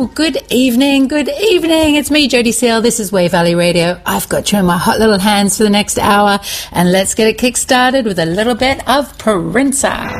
good evening, good evening. It's me, Jody Seal. This is Wave Valley Radio. I've got you in my hot little hands for the next hour, and let's get it kick-started with a little bit of Princer.